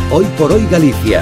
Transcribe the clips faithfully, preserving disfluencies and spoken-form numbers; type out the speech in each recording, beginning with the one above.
Hoy por Hoy Galicia.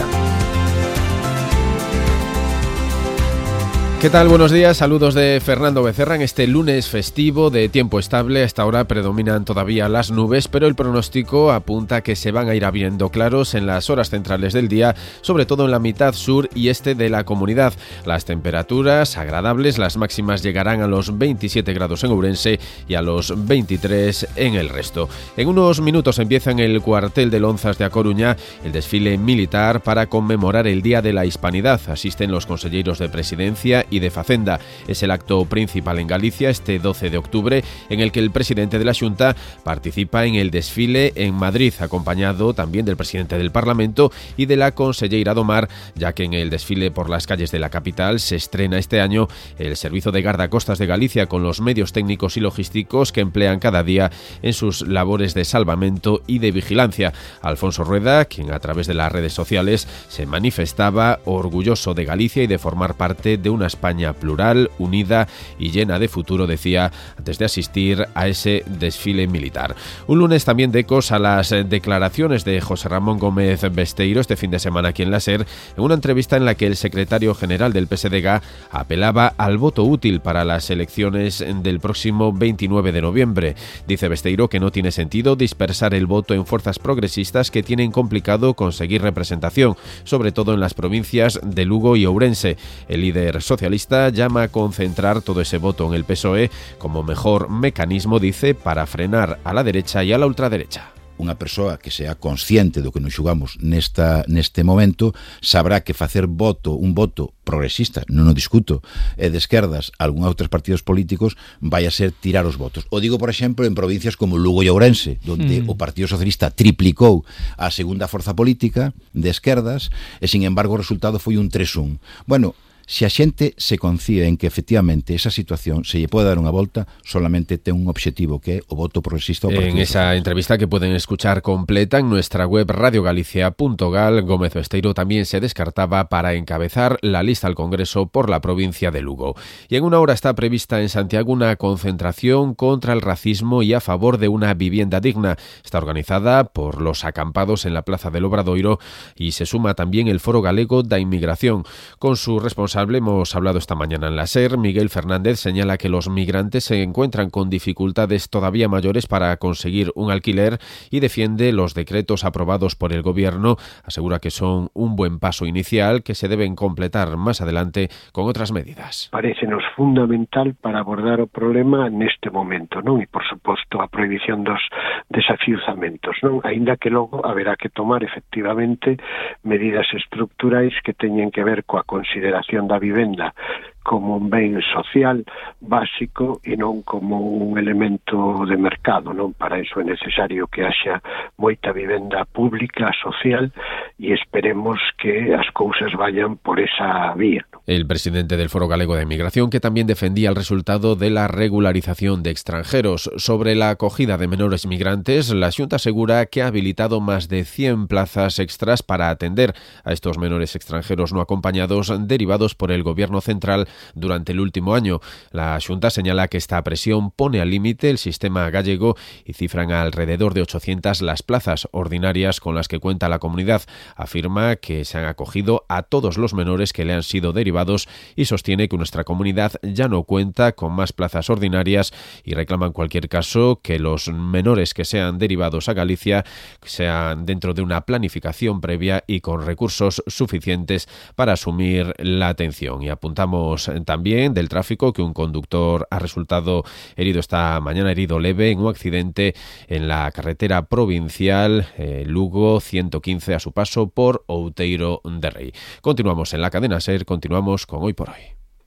¿Qué tal? Buenos días, saludos de Fernando Becerra en este lunes festivo de tiempo estable. Hasta ahora predominan todavía las nubes, pero el pronóstico apunta que se van a ir abriendo claros en las horas centrales del día, sobre todo en la mitad sur y este de la comunidad. Las temperaturas agradables, las máximas llegarán a los veintisiete grados en Ourense y a los veintitrés en el resto. En unos minutos empieza en el cuartel de Lonzas de A Coruña el desfile militar para conmemorar el Día de la Hispanidad. Asisten los conselleiros de Presidencia y de Facenda. Es el acto principal en Galicia este doce de octubre, en el que el presidente de la Xunta participa en el desfile en Madrid, acompañado también del presidente del Parlamento y de la conselleira do Mar, ya que en el desfile por las calles de la capital se estrena este año el Servicio de Gardacostas de Galicia, con los medios técnicos y logísticos que emplean cada día en sus labores de salvamento y de vigilancia. Alfonso Rueda, quien a través de las redes sociales se manifestaba orgulloso de Galicia y de formar parte de una España plural, unida y llena de futuro, decía antes de asistir a ese desfile militar. Un lunes también de ecos a las declaraciones de José Ramón Gómez Besteiro este fin de semana aquí en la SER, en una entrevista en la que el secretario general del P S D G apelaba al voto útil para las elecciones del próximo veintinueve de noviembre. Dice Besteiro que no tiene sentido dispersar el voto en fuerzas progresistas que tienen complicado conseguir representación, sobre todo en las provincias de Lugo y Ourense. El líder socialista llama a concentrar todo ese voto en el P S O E como mejor mecanismo, dice, para frenar a la derecha e a la ultraderecha. Unha persoa que sea consciente do que nos xugamos nesta, neste momento sabrá que facer voto, un voto progresista, non o discuto, e de esquerdas a algúns outros partidos políticos vai a ser tirar os votos. O digo, por exemplo, en provincias como Lugo e Ourense, onde mm. o Partido Socialista triplicou a segunda forza política de esquerdas e, sin embargo, o resultado foi un tres un. Bueno, se a xente se confía en que efectivamente esa situación se lle pode dar unha volta, solamente ten un objetivo, que é o voto progresista. En esa entrevista que pueden escuchar completa en nuestra web radio galicia punto gal, Gómez Besteiro también se descartaba para encabezar la lista al Congreso por la provincia de Lugo. Y en una hora está prevista en Santiago una concentración contra el racismo y a favor de una vivienda digna. Está organizada por los acampados en la Plaza del Obradoiro y se suma también el Foro Galego da Inmigración. Con su responsable hemos hablado esta mañana en la SER. Miguel Fernández señala que los migrantes se encuentran con dificultades todavía mayores para conseguir un alquiler y defiende los decretos aprobados por el Gobierno. Asegura que son un buen paso inicial que se deben completar más adelante con otras medidas. Parécenos fundamental para abordar o problema neste momento, non? E, por suposto, a prohibición dos desafiuzamentos, non? Aínda que logo haberá que tomar, efectivamente, medidas estructurais que teñen que ver coa consideración da vivenda como un ben social básico e non como un elemento de mercado, non? Para iso é necesario que haxa moita vivenda pública, social, e esperemos que as cousas vayan por esa vía, non? El presidente del Foro Galego de Inmigración, que también defendía el resultado de la regularización de extranjeros. Sobre la acogida de menores migrantes, la Xunta asegura que ha habilitado más de cien plazas extras para atender a estos menores extranjeros no acompañados derivados por el Gobierno central durante el último año. La Xunta señala que esta presión pone al límite el sistema gallego y cifran a alrededor de ochocientas las plazas ordinarias con las que cuenta la comunidad. Afirma que se han acogido a todos los menores que le han sido derivados y sostiene que nuestra comunidad ya no cuenta con más plazas ordinarias y reclama en cualquier caso que los menores que sean derivados a Galicia sean dentro de una planificación previa y con recursos suficientes para asumir la atención. Y apuntamos también del tráfico que un conductor ha resultado herido esta mañana, herido leve en un accidente en la carretera provincial eh, Lugo ciento quince a su paso por Outeiro de Rei. Continuamos en la cadena SER, continuamos con Hoy por Hoy.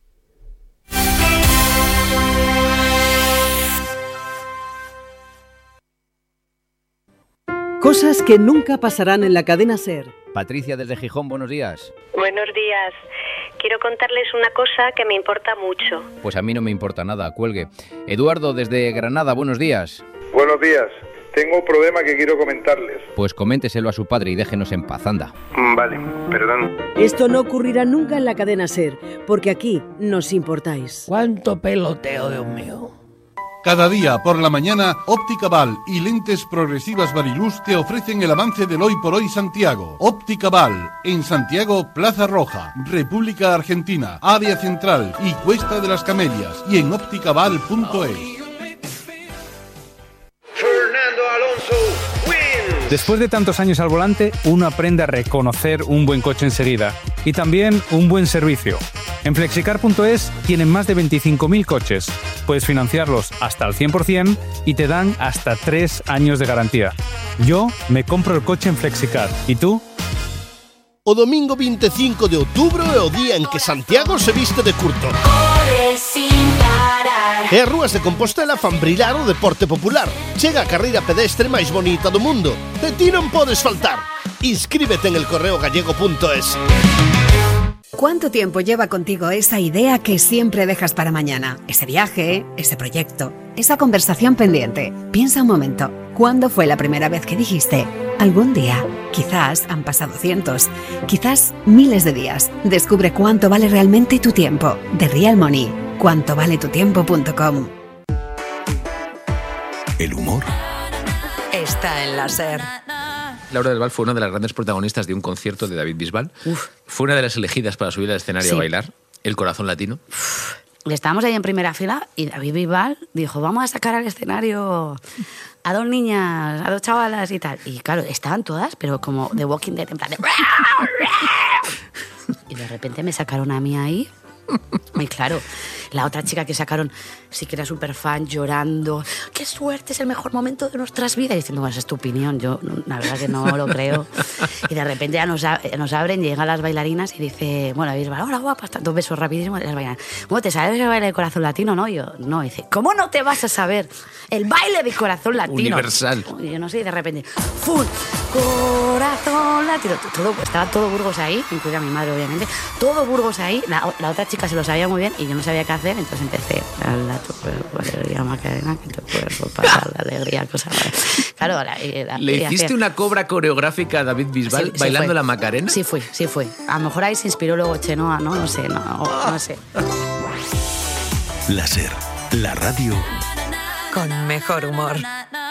Cosas que nunca pasarán en la cadena SER. Patricia desde Gijón, buenos días. Buenos días. Quiero contarles una cosa que me importa mucho. Pues a mí no me importa nada, cuelgue. Eduardo desde Granada, buenos días. Buenos días. Tengo un problema que quiero comentarles. Pues coménteselo a su padre y déjenos en paz, anda. Vale, perdón. Esto no ocurrirá nunca en la cadena SER, porque aquí nos importáis. ¿Cuánto peloteo, Dios mío? Cada día por la mañana, Óptica Val y Lentes Progresivas Variluz te ofrecen el avance del Hoy por Hoy Santiago. Óptica Val, en Santiago, Plaza Roja, República Argentina, Área Central y Cuesta de las Camelias, y en óptica val punto es. Fernando Alonso wins. Después de tantos años al volante, uno aprende a reconocer un buen coche enseguida y también un buen servicio. En flexicar punto es tienen más de veinticinco mil coches. Puedes financiarlos hasta el cien por ciento y te dan hasta tres años de garantía. Yo me compro el coche en Flexicar. ¿Y tú? O domingo veinticinco de outubro é o día en que Santiago se viste de curto. E as rúas de Compostela fan brillar o deporte popular. Chega a carreira pedestre máis bonita do mundo. De ti non podes faltar. Inscríbete en el correo gallego punto es. ¿Cuánto tiempo lleva contigo esa idea que siempre dejas para mañana? Ese viaje, ese proyecto, esa conversación pendiente. Piensa un momento, ¿cuándo fue la primera vez que dijiste algún día? Quizás han pasado cientos, quizás miles de días. Descubre cuánto vale realmente tu tiempo. The Real Money. cuánto vale tu tiempo punto com. El humor está en la SER. Laura del Val fue una de las grandes protagonistas de un concierto de David Bisbal. Uf. Fue una de las elegidas para subir al escenario Sí. a bailar. El corazón latino. Uf. Estábamos ahí en primera fila y David Bisbal dijo, vamos a sacar al escenario a dos niñas, a dos chavalas y tal. Y claro, estaban todas, pero como The Walking Dead, en plan de... Y de repente me sacaron a mí ahí. Y claro, la otra chica que sacaron sí que era súper fan, llorando. ¡Qué suerte! Es el mejor momento de nuestras vidas. Y diciendo, bueno, esa es tu opinión. Yo, la verdad que no lo creo. Y de repente ya nos, nos abren, llegan las bailarinas y dice, bueno, Bisbal, hola, guapas. Dos besos rapidísimos. Y las bailarinas, bueno, ¿te sabes el baile de corazón latino? No, y yo, no. Y dice, ¿cómo no te vas a saber el baile de corazón latino? Universal. Y yo no sé, y de repente, ¡fum! Corazón latino. Todo, estaba todo Burgos ahí, incluida mi madre, obviamente. Todo Burgos ahí. La, la otra chica se lo sabía muy bien y yo no sabía qué hacer, entonces empecé a la tu cuerpo, alegría, Macarena, que tu cuerpo pasa la alegría, cosa mala. Claro, la, la, ¿Le hiciste hacía... una cobra coreográfica a David Bisbal sí, sí bailando fue. la Macarena? Sí fui, sí fui. A lo mejor ahí se inspiró luego Chenoa, ¿no? No sé, no, no sé. La SER, la radio con mejor humor.